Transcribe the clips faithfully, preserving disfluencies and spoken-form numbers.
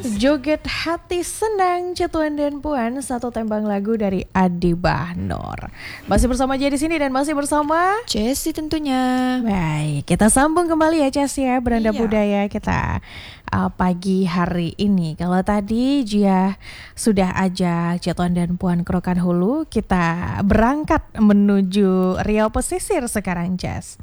Joget hati senang, Cetuan dan Puan, satu tembang lagu dari Adi Bahnur. Masih bersama Jay di sini dan masih bersama Jessie tentunya. Baik, kita sambung kembali ya Ces ya, Beranda Iya. Budaya kita uh, pagi hari ini. Kalau tadi Jia sudah ajak Cetuan dan Puan ke Rokan Hulu, kita berangkat menuju Riau Pesisir sekarang Ces.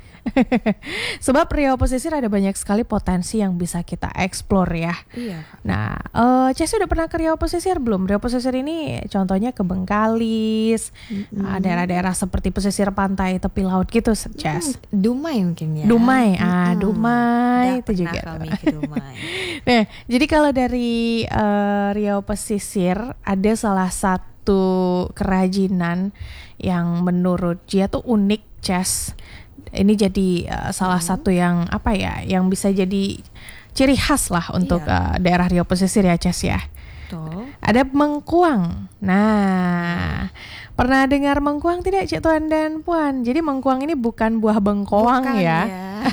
Sebab Riau Pesisir ada banyak sekali potensi yang bisa kita eksplor ya. Iya. Nah, uh, Ces udah pernah ke Riau Pesisir belum? Riau Pesisir ini contohnya ke Bengkalis, Mm-mm. uh, daerah-daerah seperti pesisir pantai tepi laut gitu, Ces. Hmm, Dumai mungkin ya. Dumai, ah Mm-mm. Dumai Udah itu pernah juga. kami ke Dumai. Nah, jadi kalau dari uh, Riau Pesisir ada salah satu kerajinan yang menurut Jia tuh unik, Ces. Ini jadi uh, salah Hmm. satu yang apa ya, yang bisa jadi ciri khas lah untuk Iya. uh, daerah Riau Pesisir ya, Ces ya. Tuh. Ada mengkuang. Nah, pernah dengar mengkuang tidak Cik Tuan dan Puan? Jadi mengkuang ini bukan buah bengkoang Bukan ya.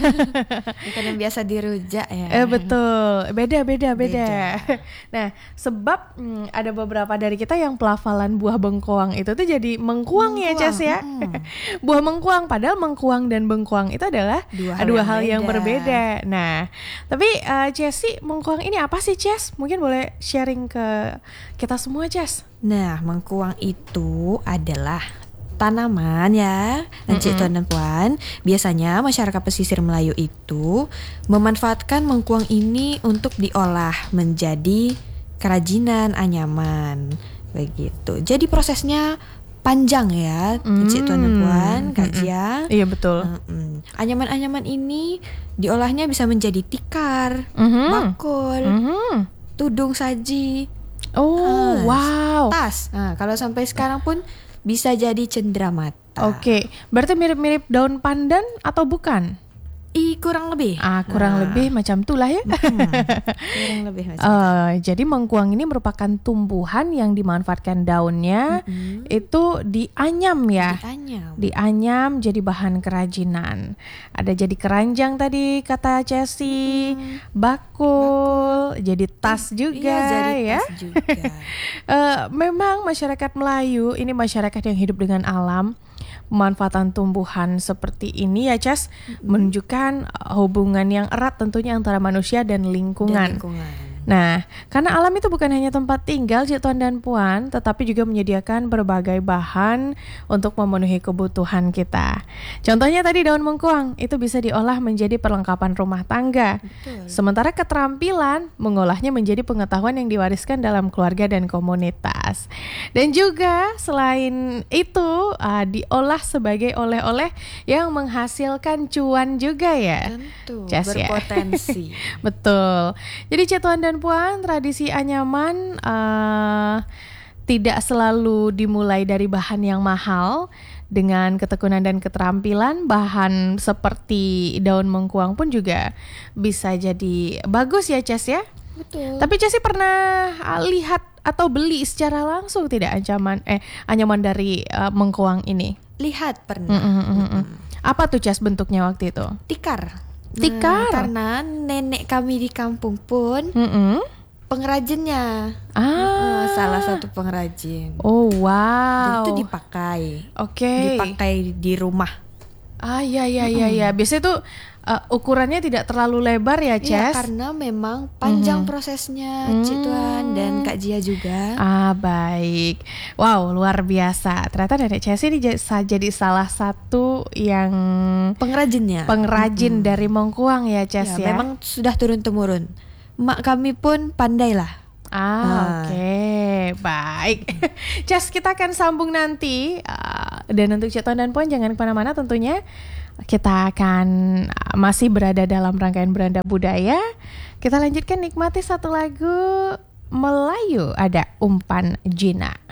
Bukan yang biasa dirujak ya. Eh betul, beda beda beda. Beda. Nah, sebab hmm, ada beberapa dari kita yang pelafalan buah bengkoang itu tuh jadi mengkuang, ya Mengkuang, Cas ya. mm. Buah mengkuang, padahal mengkuang dan bengkoang itu adalah Dua hal dua yang hal yang beda. berbeda. Nah, tapi uh, Jessie, mengkuang ini apa sih, Ces? Mungkin boleh sharing ke kita semua, Ces. Nah, mengkuang itu adalah tanaman ya, Cik Mm-mm. Tuan dan Puan. Biasanya masyarakat pesisir Melayu itu memanfaatkan mengkuang ini untuk diolah menjadi kerajinan anyaman. Begitu. Jadi prosesnya panjang ya, Cik Tuan dan Puan, Kak Mm-mm. Jia. Iya betul. Mm-mm. Anyaman-anyaman ini diolahnya bisa menjadi tikar, Mhm. bakul, Mhm. tudung saji, Oh, Ah, wow. tas. Nah, kalau sampai sekarang pun bisa jadi cenderamata. Oke, berarti mirip-mirip daun pandan atau bukan? I kurang lebih. Ah, kurang Nah, lebih macam itulah ya. hmm, kurang lebih macam. Eh, jadi mengkuang ini merupakan tumbuhan yang dimanfaatkan daunnya Mm-mm. itu dianyam ya. Dianyam. Dianyam jadi bahan kerajinan. Ada jadi keranjang tadi kata Jessie, bakul, jadi tas juga Iya, jadi ya. tas juga. Eh, memang masyarakat Melayu ini masyarakat yang hidup dengan alam. Pemanfaatan tumbuhan seperti ini ya Ces menunjukkan uh, hubungan yang erat tentunya antara manusia dan Dan lingkungan. lingkungan. Nah, karena alam itu bukan hanya tempat tinggal Cik Tuan dan Puan, tetapi juga menyediakan berbagai bahan untuk memenuhi kebutuhan kita. Contohnya tadi daun mengkuang, itu bisa diolah menjadi perlengkapan rumah tangga. Betul. Sementara keterampilan mengolahnya menjadi pengetahuan yang diwariskan dalam keluarga dan komunitas. Dan juga selain itu uh, diolah sebagai oleh-oleh yang menghasilkan cuan juga ya. Tentu Jas ya. berpotensi. Betul. Jadi Cik Tuan dan Puan, tradisi anyaman uh, tidak selalu dimulai dari bahan yang mahal. Dengan ketekunan dan keterampilan, bahan seperti daun mengkuang pun juga bisa jadi bagus ya Ces ya. Betul. Tapi Ces pernah uh, lihat atau beli secara langsung tidak ancaman eh anyaman dari uh, mengkuang ini? Lihat pernah. Mm, mm, mm, mm. Apa tuh Ces bentuknya waktu itu? Tikar. Tikar? Nah, karena nenek kami di kampung pun Mm-mm. pengrajinnya. Ah, Eh, salah satu pengrajin. Oh Dan wow. itu dipakai. Oke. Dipakai di rumah. Ah ya ya ya ya. Biasanya tuh uh, ukurannya tidak terlalu lebar ya, Iya, Ces. karena memang panjang Mhm. prosesnya, Hmm. Cik Tuan dan Kak Jia juga. Ah baik. Wow luar biasa. Ternyata Nenek Ces ini j- sa- jadi salah satu yang Pengrajinnya. pengrajin dari mengkuang ya, Ces ya. Ya, memang sudah turun temurun. Mak kami pun pandai lah. Ah, Ah. oke, baik. Ces, kita akan sambung nanti. Uh, dan untuk Cik Tuan dan Puan jangan kemana-mana tentunya. Kita akan uh, masih berada dalam rangkaian Beranda Budaya. Kita lanjutkan nikmati satu lagu Melayu, ada Umpan Jina.